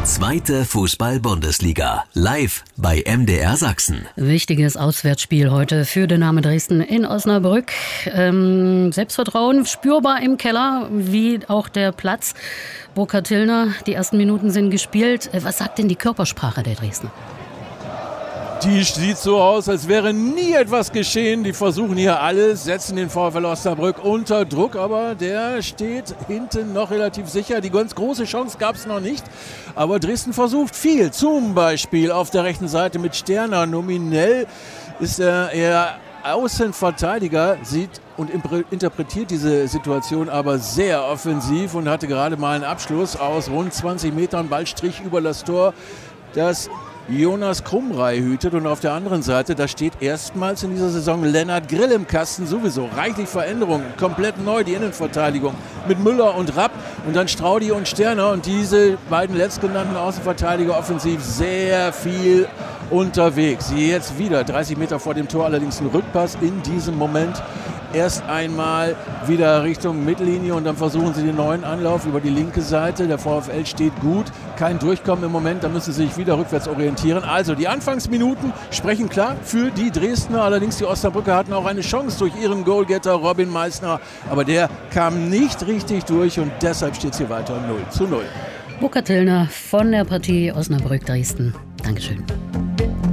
Zweite Fußball-Bundesliga. Live bei MDR Sachsen. Wichtiges Auswärtsspiel heute für Dynamo Dresden in Osnabrück. Selbstvertrauen spürbar im Keller, wie auch der Platz. Burkhard Tillner, die ersten Minuten sind gespielt. Was sagt denn die Körpersprache der Dresdner? Die sieht so aus, als wäre nie etwas geschehen. Die versuchen hier alles, setzen den VfL Osnabrück unter Druck, aber der steht hinten noch relativ sicher. Die ganz große Chance gab es noch nicht, aber Dresden versucht viel. Zum Beispiel auf der rechten Seite mit Sterner. Nominell ist er eher Außenverteidiger, sieht und interpretiert diese Situation aber sehr offensiv und hatte gerade mal einen Abschluss aus rund 20 Metern, Ballstrich über das Tor, das Jonas Krumrei hütet. Und auf der anderen Seite, da steht erstmals in dieser Saison Lennart Grill im Kasten, sowieso reichlich Veränderungen, komplett neu die Innenverteidigung mit Müller und Rapp und dann Straudi und Sterner, und diese beiden letztgenannten Außenverteidiger offensiv sehr viel unterwegs. Jetzt wieder 30 Meter vor dem Tor, allerdings ein Rückpass in diesem Moment. Erst einmal wieder Richtung Mittellinie und dann versuchen sie den neuen Anlauf über die linke Seite. Der VfL steht gut, kein Durchkommen im Moment, da müssen sie sich wieder rückwärts orientieren. Also die Anfangsminuten sprechen klar für die Dresdner, allerdings die Osnabrücker hatten auch eine Chance durch ihren Goalgetter Robin Meissner, aber der kam nicht richtig durch und deshalb steht es hier weiter 0:0. Burkhard Tillner von der Partie Osnabrück-Dresden. Dankeschön.